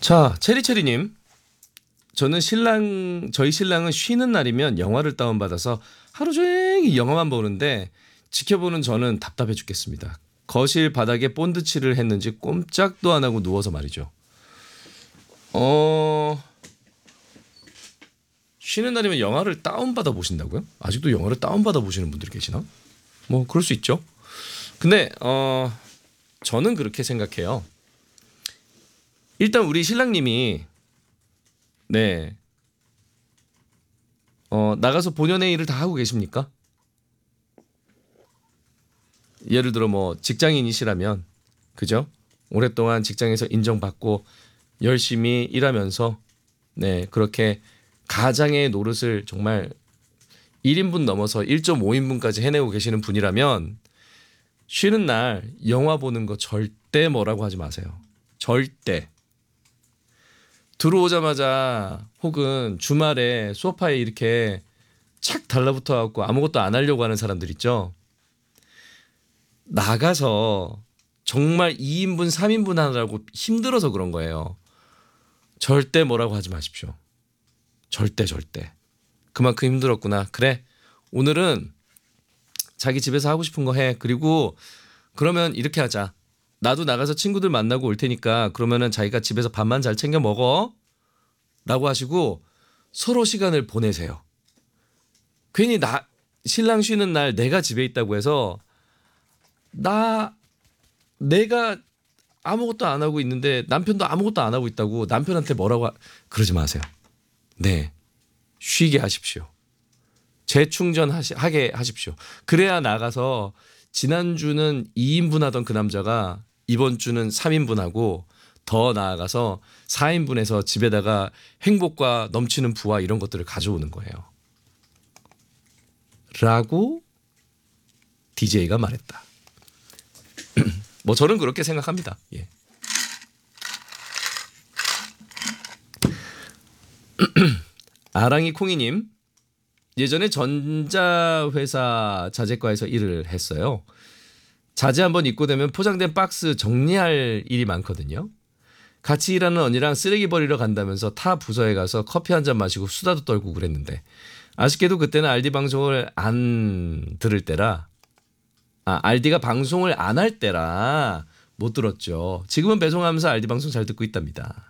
자, 체리체리님. 저희 신랑은 쉬는 날이면 영화를 다운받아서 하루 종일 영화만 보는데 지켜보는 저는 답답해 죽겠습니다. 거실 바닥에 본드칠을 했는지 꼼짝도 안 하고 누워서 말이죠. 쉬는 날이면 영화를 다운받아 보신다고요? 아직도 영화를 다운받아 보시는 분들이 계시나? 뭐 그럴 수 있죠. 근데 저는 그렇게 생각해요. 일단 우리 신랑님이 네. 나가서 본연의 일을 다 하고 계십니까? 예를 들어 뭐 직장인이시라면 그죠? 오랫동안 직장에서 인정받고 열심히 일하면서 네, 그렇게 가장의 노릇을 정말 1인분 넘어서 1.5인분까지 해내고 계시는 분이라면 쉬는 날 영화 보는 거 절대 뭐라고 하지 마세요. 절대. 들어오자마자 혹은 주말에 소파에 이렇게 착 달라붙어 갖고 아무것도 안 하려고 하는 사람들 있죠. 나가서 정말 2인분, 3인분 하느라고 힘들어서 그런 거예요. 절대 뭐라고 하지 마십시오. 절대. 그만큼 힘들었구나. 그래. 오늘은 자기 집에서 하고 싶은 거 해. 그리고 그러면 이렇게 하자. 나도 나가서 친구들 만나고 올 테니까 그러면은 자기가 집에서 밥만 잘 챙겨 먹어. 라고 하시고 서로 시간을 보내세요. 괜히 신랑 쉬는 날 내가 집에 있다고 해서 내가 아무것도 안 하고 있는데 남편도 아무것도 안 하고 있다고 남편한테 그러지 마세요. 네. 쉬게 하십시오. 재충전하게 하십시오. 그래야 나가서 지난주는 2인분 하던 그 남자가 이번 주는 3인분 하고 더 나아가서 4인분에서 집에다가 행복과 넘치는 부와 이런 것들을 가져오는 거예요. 라고 DJ가 말했다. 뭐 저는 그렇게 생각합니다. 예. 아랑이 콩이님. 예전에 전자회사 자재과에서 일을 했어요. 자재 한번 입고 되면 포장된 박스 정리할 일이 많거든요. 같이 일하는 언니랑 쓰레기 버리러 간다면서 타 부서에 가서 커피 한 잔 마시고 수다도 떨고 그랬는데 아쉽게도 그때는 알디 방송을 안 들을 때라 알디가 방송을 안 할 때라 못 들었죠. 지금은 배송하면서 알디 방송 잘 듣고 있답니다.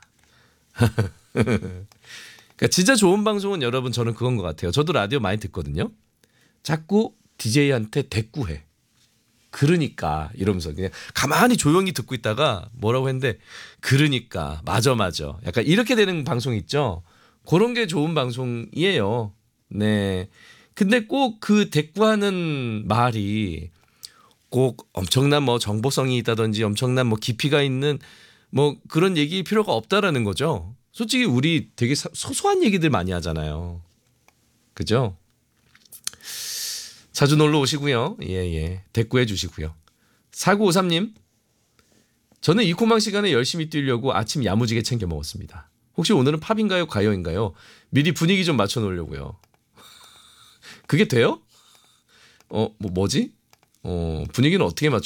그러니까 진짜 좋은 방송은 여러분 저는 그건 것 같아요. 저도 라디오 많이 듣거든요. 자꾸 DJ한테 대꾸해. 그러니까 이러면서 그냥 가만히 조용히 듣고 있다가 뭐라고 했는데 그러니까 맞아 약간 이렇게 되는 방송 있죠. 그런 게 좋은 방송이에요. 네. 근데 꼭 그 대꾸하는 말이 꼭 엄청난 뭐 정보성이 있다든지 엄청난 뭐 깊이가 있는 뭐 그런 얘기 필요가 없다라는 거죠. 솔직히 우리 되게 소소한 얘기들 많이 하잖아요. 그죠? 자주 놀러 오시고요. 예. 대꾸해 주시고요. 4953님. 저는 이코망 시간에 열심히 뛰려고 아침 야무지게 챙겨 먹었습니다. 혹시 오늘은 팝인가요? 가요인가요? 미리 분위기 좀 맞춰 놓으려고요. 그게 돼요? 뭐지? 분위기는 어떻게 맞춰